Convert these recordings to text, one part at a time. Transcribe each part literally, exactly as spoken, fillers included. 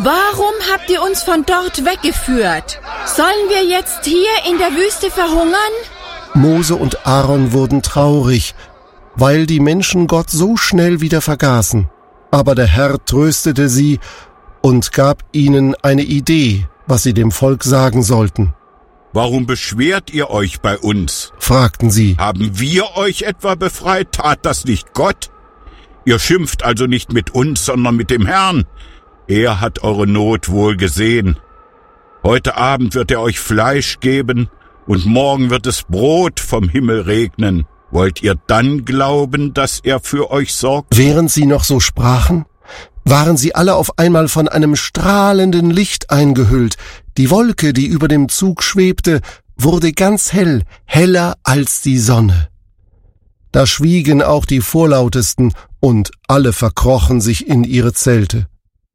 Warum habt ihr uns von dort weggeführt? Sollen wir jetzt hier in der Wüste verhungern? Mose und Aaron wurden traurig, weil die Menschen Gott so schnell wieder vergaßen. Aber der Herr tröstete sie und gab ihnen eine Idee, was sie dem Volk sagen sollten. »Warum beschwert ihr euch bei uns?« fragten sie. »Haben wir euch etwa befreit? Tat das nicht Gott? Ihr schimpft also nicht mit uns, sondern mit dem Herrn. Er hat eure Not wohl gesehen. Heute Abend wird er euch Fleisch geben und morgen wird es Brot vom Himmel regnen. Wollt ihr dann glauben, dass er für euch sorgt?« Während sie noch so sprachen, waren sie alle auf einmal von einem strahlenden Licht eingehüllt. Die Wolke, die über dem Zug schwebte, wurde ganz hell, heller als die Sonne. Da schwiegen auch die Vorlautesten und alle verkrochen sich in ihre Zelte.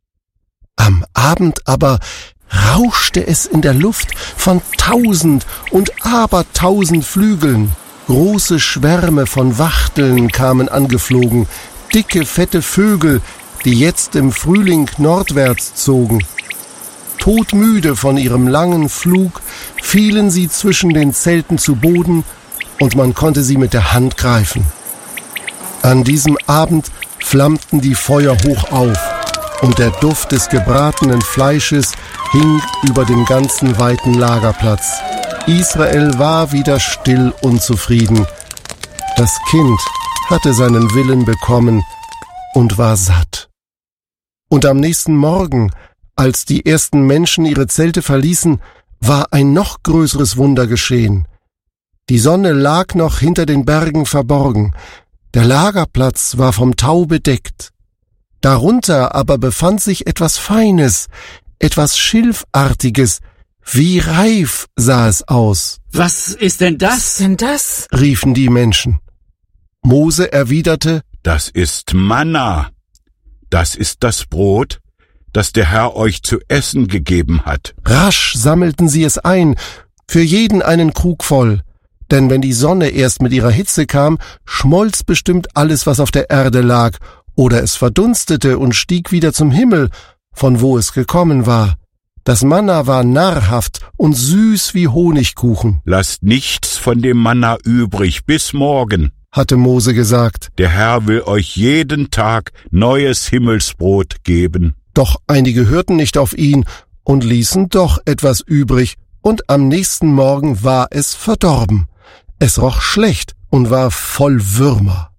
Am Abend aber rauschte es in der Luft von tausend und abertausend Flügeln. Große Schwärme von Wachteln kamen angeflogen, dicke, fette Vögel, die jetzt im Frühling nordwärts zogen. Todmüde von ihrem langen Flug fielen sie zwischen den Zelten zu Boden und man konnte sie mit der Hand greifen. An diesem Abend flammten die Feuer hoch auf und der Duft des gebratenen Fleisches hing über dem ganzen weiten Lagerplatz. Israel war wieder still und zufrieden. Das Kind hatte seinen Willen bekommen und war satt. Und am nächsten Morgen, als die ersten Menschen ihre Zelte verließen, war ein noch größeres Wunder geschehen. Die Sonne lag noch hinter den Bergen verborgen, der Lagerplatz war vom Tau bedeckt. Darunter aber befand sich etwas Feines, etwas Schilfartiges, wie reif sah es aus. »Was ist denn das?« Was denn das?« riefen die Menschen. Mose erwiderte, »Das ist Manna. Das ist das Brot, das der Herr euch zu essen gegeben hat.« Rasch sammelten sie es ein, für jeden einen Krug voll. Denn wenn die Sonne erst mit ihrer Hitze kam, schmolz bestimmt alles, was auf der Erde lag, oder es verdunstete und stieg wieder zum Himmel, von wo es gekommen war. Das Manna war nahrhaft und süß wie Honigkuchen. »Lasst nichts von dem Manna übrig bis morgen«, hatte Mose gesagt. »Der Herr will euch jeden Tag neues Himmelsbrot geben.« Doch einige hörten nicht auf ihn und ließen doch etwas übrig, und am nächsten Morgen war es verdorben. Es roch schlecht und war voll Würmer.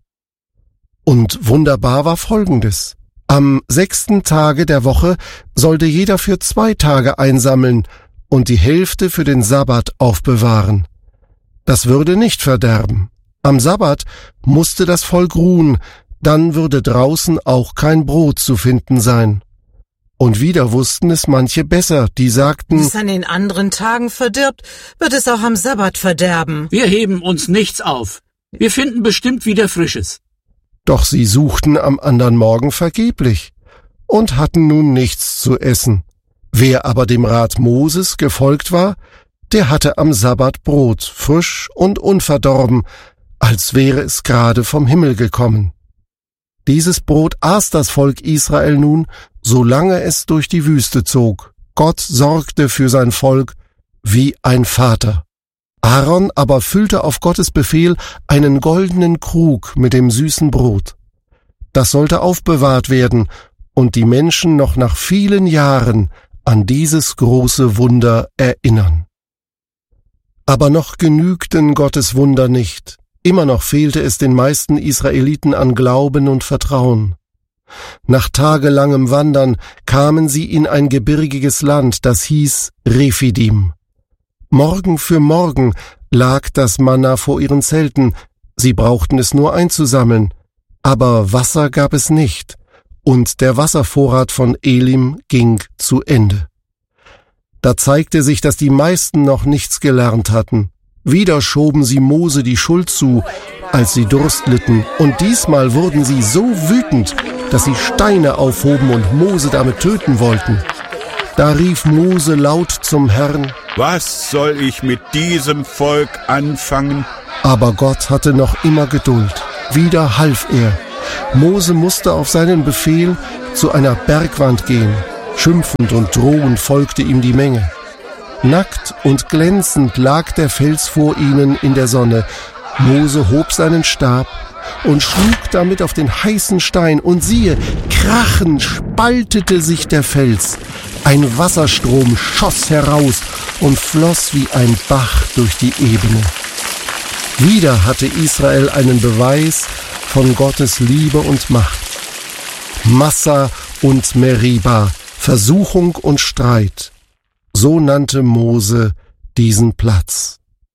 Und wunderbar war Folgendes. Am sechsten Tage der Woche sollte jeder für zwei Tage einsammeln und die Hälfte für den Sabbat aufbewahren. Das würde nicht verderben. Am Sabbat musste das Volk ruhen, dann würde draußen auch kein Brot zu finden sein. Und wieder wussten es manche besser, die sagten, »Wenn es an den anderen Tagen verdirbt, wird es auch am Sabbat verderben.« Wir heben uns nichts auf. Wir finden bestimmt wieder Frisches. Doch sie suchten am andern Morgen vergeblich und hatten nun nichts zu essen. Wer aber dem Rat Moses gefolgt war, der hatte am Sabbat Brot, frisch und unverdorben, als wäre es gerade vom Himmel gekommen. Dieses Brot aß das Volk Israel nun, solange es durch die Wüste zog. Gott sorgte für sein Volk wie ein Vater. Aaron aber füllte auf Gottes Befehl einen goldenen Krug mit dem süßen Brot. Das sollte aufbewahrt werden und die Menschen noch nach vielen Jahren an dieses große Wunder erinnern. Aber noch genügten Gottes Wunder nicht. Immer noch fehlte es den meisten Israeliten an Glauben und Vertrauen. Nach tagelangem Wandern kamen sie in ein gebirgiges Land, das hieß Rephidim. Morgen für Morgen lag das Manna vor ihren Zelten, sie brauchten es nur einzusammeln, aber Wasser gab es nicht, und der Wasservorrat von Elim ging zu Ende. Da zeigte sich, dass die meisten noch nichts gelernt hatten. Wieder schoben sie Mose die Schuld zu, als sie Durst litten, und diesmal wurden sie so wütend, dass sie Steine aufhoben und Mose damit töten wollten. Da rief Mose laut zum Herrn, »Was soll ich mit diesem Volk anfangen?« Aber Gott hatte noch immer Geduld. Wieder half er. Mose musste auf seinen Befehl zu einer Bergwand gehen. Schimpfend und drohend folgte ihm die Menge. Nackt und glänzend lag der Fels vor ihnen in der Sonne. Mose hob seinen Stab und schlug damit auf den heißen Stein, und siehe, krachend spaltete sich der Fels. Ein Wasserstrom schoss heraus und floss wie ein Bach durch die Ebene. Wieder hatte Israel einen Beweis von Gottes Liebe und Macht. Massa und Meriba, Versuchung und Streit. So nannte Mose diesen Platz.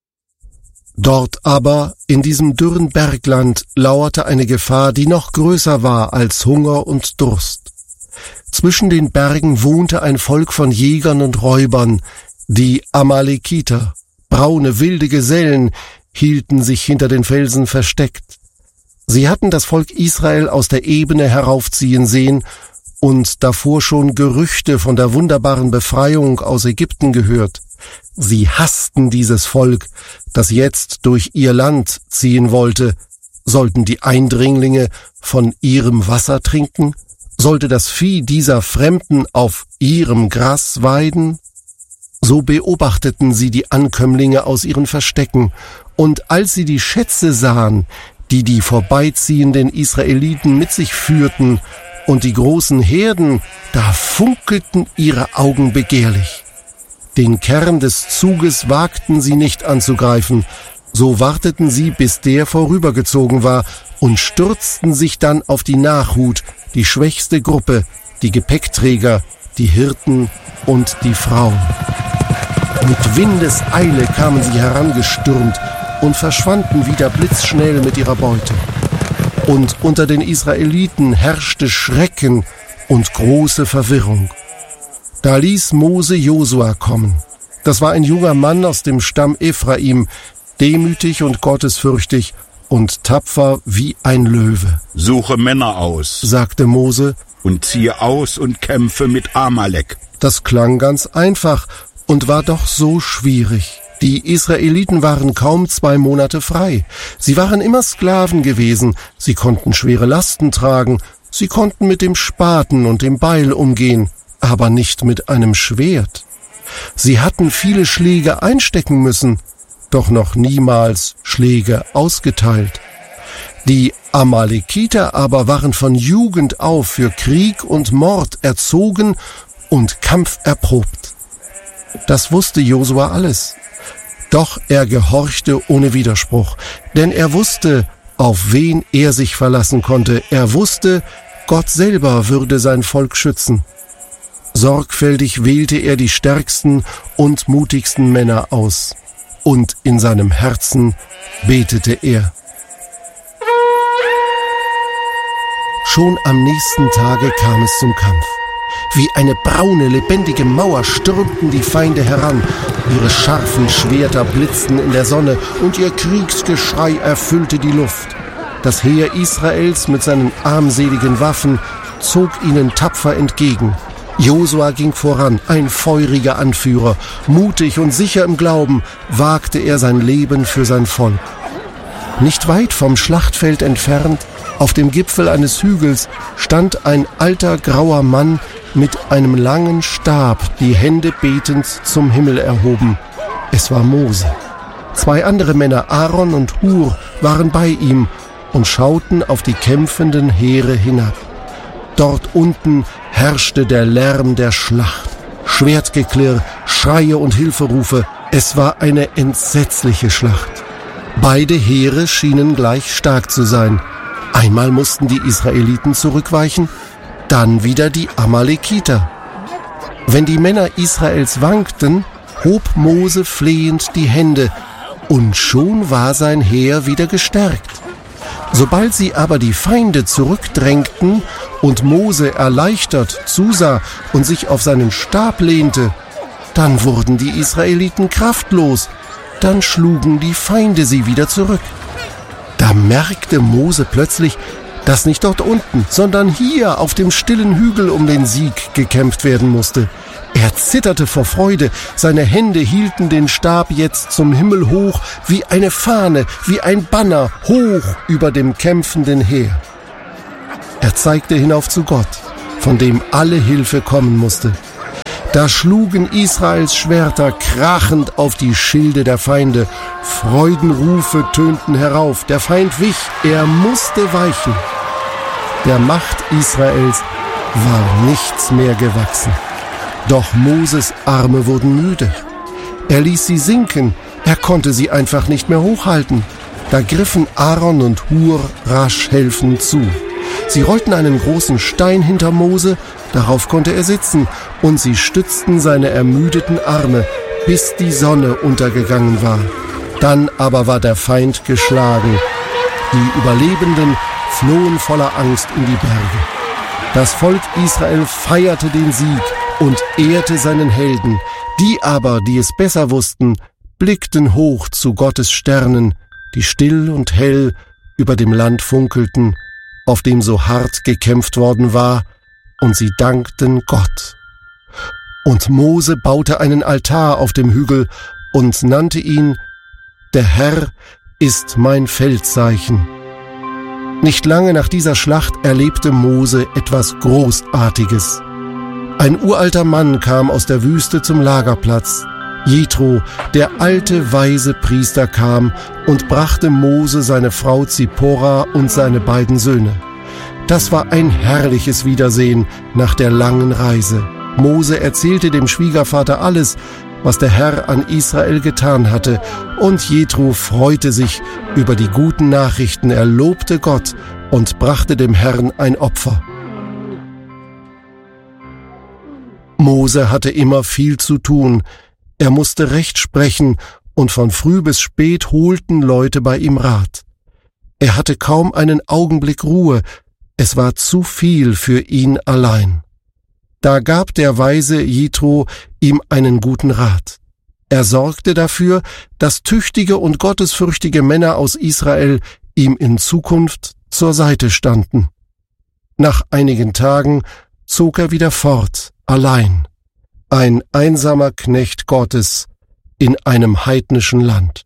Dort aber, in diesem dürren Bergland, lauerte eine Gefahr, die noch größer war als Hunger und Durst. Zwischen den Bergen wohnte ein Volk von Jägern und Räubern, die Amalekiter. Braune, wilde Gesellen hielten sich hinter den Felsen versteckt. Sie hatten das Volk Israel aus der Ebene heraufziehen sehen und davor schon Gerüchte von der wunderbaren Befreiung aus Ägypten gehört. Sie hassten dieses Volk, das jetzt durch ihr Land ziehen wollte. Sollten die Eindringlinge von ihrem Wasser trinken? Sollte das Vieh dieser Fremden auf ihrem Gras weiden? So beobachteten sie die Ankömmlinge aus ihren Verstecken, und als sie die Schätze sahen, die die vorbeiziehenden Israeliten mit sich führten, und die großen Herden, da funkelten ihre Augen begehrlich. Den Kern des Zuges wagten sie nicht anzugreifen, so warteten sie, bis der vorübergezogen war, und stürzten sich dann auf die Nachhut, die schwächste Gruppe, die Gepäckträger, die Hirten und die Frauen. Mit Windeseile kamen sie herangestürmt und verschwanden wieder blitzschnell mit ihrer Beute. Und unter den Israeliten herrschte Schrecken und große Verwirrung. Da ließ Mose Josua kommen. Das war ein junger Mann aus dem Stamm Ephraim, demütig und gottesfürchtig und tapfer wie ein Löwe. Suche Männer aus, sagte Mose, und ziehe aus und kämpfe mit Amalek. Das klang ganz einfach und war doch so schwierig. Die Israeliten waren kaum zwei Monate frei. Sie waren immer Sklaven gewesen. Sie konnten schwere Lasten tragen. Sie konnten mit dem Spaten und dem Beil umgehen, aber nicht mit einem Schwert. Sie hatten viele Schläge einstecken müssen, doch noch niemals Schläge ausgeteilt. Die Amalekiter aber waren von Jugend auf für Krieg und Mord erzogen und kampferprobt. Das wusste Josua alles. Doch er gehorchte ohne Widerspruch, denn er wusste, auf wen er sich verlassen konnte. Er wusste, Gott selber würde sein Volk schützen. Sorgfältig wählte er die stärksten und mutigsten Männer aus. Und in seinem Herzen betete er. Schon am nächsten Tage kam es zum Kampf. Wie eine braune, lebendige Mauer stürmten die Feinde heran. Ihre scharfen Schwerter blitzten in der Sonne und ihr Kriegsgeschrei erfüllte die Luft. Das Heer Israels mit seinen armseligen Waffen zog ihnen tapfer entgegen. Josua ging voran, ein feuriger Anführer. Mutig und sicher im Glauben wagte er sein Leben für sein Volk. Nicht weit vom Schlachtfeld entfernt, auf dem Gipfel eines Hügels, stand ein alter grauer Mann mit einem langen Stab, die Hände betend zum Himmel erhoben. Es war Mose. Zwei andere Männer, Aaron und Hur, waren bei ihm und schauten auf die kämpfenden Heere hinab. Dort unten herrschte der Lärm der Schlacht. Schwertgeklirr, Schreie und Hilferufe. Es war eine entsetzliche Schlacht. Beide Heere schienen gleich stark zu sein. Einmal mussten die Israeliten zurückweichen, dann wieder die Amalekiter. Wenn die Männer Israels wankten, hob Mose flehend die Hände, und schon war sein Heer wieder gestärkt. Sobald sie aber die Feinde zurückdrängten und Mose erleichtert zusah und sich auf seinen Stab lehnte, dann wurden die Israeliten kraftlos, dann schlugen die Feinde sie wieder zurück. Da merkte Mose plötzlich, dass nicht dort unten, sondern hier auf dem stillen Hügel um den Sieg gekämpft werden musste. Er zitterte vor Freude, seine Hände hielten den Stab jetzt zum Himmel hoch, wie eine Fahne, wie ein Banner, hoch über dem kämpfenden Heer. Er zeigte hinauf zu Gott. von dem alle Hilfe kommen musste. Da schlugen Israels Schwerter krachend auf die Schilde der Feinde. Freudenrufe tönten herauf. Der Feind wich, er musste weichen. Der Macht Israels war nichts mehr gewachsen. Doch Moses Arme wurden müde. Er ließ sie sinken, er konnte sie einfach nicht mehr hochhalten. Da griffen Aaron und Hur rasch helfend zu. Sie rollten einen großen Stein hinter Mose, darauf konnte er sitzen, und sie stützten seine ermüdeten Arme, bis die Sonne untergegangen war. Dann aber war der Feind geschlagen. Die Überlebenden flohen voller Angst in die Berge. Das Volk Israel feierte den Sieg und ehrte seinen Helden. Die aber, die es besser wussten, blickten hoch zu Gottes Sternen, die still und hell über dem Land funkelten, auf dem so hart gekämpft worden war, und sie dankten Gott. Und Mose baute einen Altar auf dem Hügel und nannte ihn: Der Herr ist mein Feldzeichen. Nicht lange nach dieser Schlacht erlebte Mose etwas Großartiges. Ein uralter Mann kam aus der Wüste zum Lagerplatz. Jethro, der alte, weise Priester, kam und brachte Mose seine Frau Zipporah und seine beiden Söhne. Das war ein herrliches Wiedersehen nach der langen Reise. Mose erzählte dem Schwiegervater alles, was der Herr an Israel getan hatte, und Jethro freute sich über die guten Nachrichten. Er lobte Gott und brachte dem Herrn ein Opfer. Mose hatte immer viel zu tun. Er musste Recht sprechen, und von früh bis spät holten Leute bei ihm Rat. Er hatte kaum einen Augenblick Ruhe, es war zu viel für ihn allein. Da gab der weise Jethro ihm einen guten Rat. Er sorgte dafür, dass tüchtige und gottesfürchtige Männer aus Israel ihm in Zukunft zur Seite standen. Nach einigen Tagen zog er wieder fort, allein, ein einsamer Knecht Gottes in einem heidnischen Land.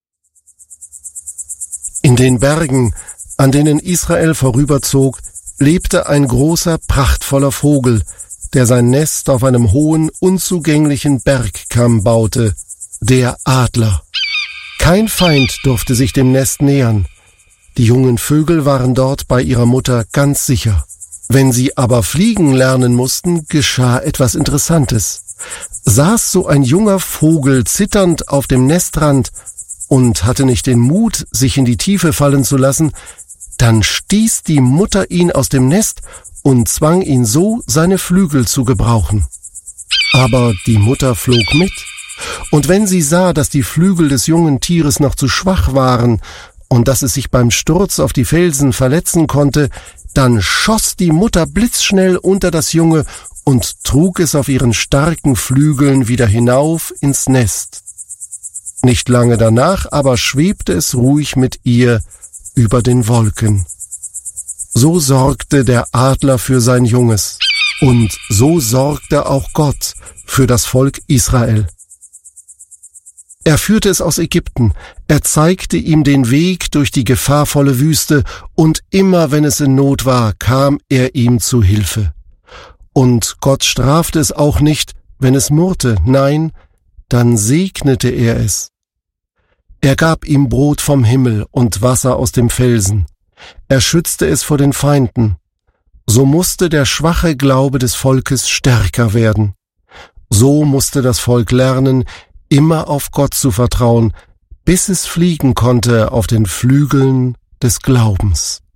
In den Bergen, an denen Israel vorüberzog, lebte ein großer, prachtvoller Vogel, der sein Nest auf einem hohen, unzugänglichen Bergkamm baute, der Adler. Kein Feind durfte sich dem Nest nähern. Die jungen Vögel waren dort bei ihrer Mutter ganz sicher. Wenn sie aber fliegen lernen mussten, geschah etwas Interessantes. Saß so ein junger Vogel zitternd auf dem Nestrand und hatte nicht den Mut, sich in die Tiefe fallen zu lassen, dann stieß die Mutter ihn aus dem Nest und zwang ihn so, seine Flügel zu gebrauchen. Aber die Mutter flog mit, und wenn sie sah, dass die Flügel des jungen Tieres noch zu schwach waren und dass es sich beim Sturz auf die Felsen verletzen konnte, dann schoss die Mutter blitzschnell unter das Junge und trug es auf ihren starken Flügeln wieder hinauf ins Nest. Nicht lange danach aber schwebte es ruhig mit ihr über den Wolken. So sorgte der Adler für sein Junges, und so sorgte auch Gott für das Volk Israel. Er führte es aus Ägypten, er zeigte ihm den Weg durch die gefahrvolle Wüste, und immer wenn es in Not war, kam er ihm zu Hilfe. Und Gott strafte es auch nicht, wenn es murrte, nein, dann segnete er es. Er gab ihm Brot vom Himmel und Wasser aus dem Felsen. Er schützte es vor den Feinden. So musste der schwache Glaube des Volkes stärker werden. So musste das Volk lernen, immer auf Gott zu vertrauen, bis es fliegen konnte auf den Flügeln des Glaubens.